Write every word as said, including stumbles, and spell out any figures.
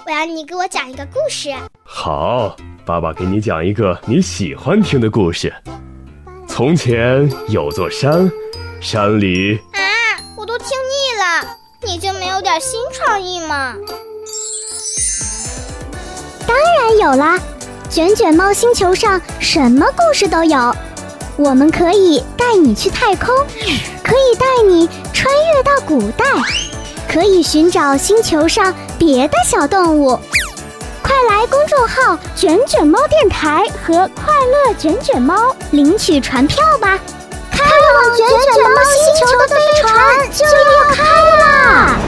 我要你给我讲一个故事。 好，爸爸给你讲一个你喜欢听的故事。从前有座山，山里…… 啊，我都听腻了，你就没有点新创意吗？ 当然有啦，卷卷猫星球上什么故事都有。我们可以带你去太空，可以带你穿越到古代，可以寻找星球上别的小动物。快来公众号卷卷猫电台和快乐卷卷猫领取船票吧！开往卷卷猫星球的飞船就要开啦！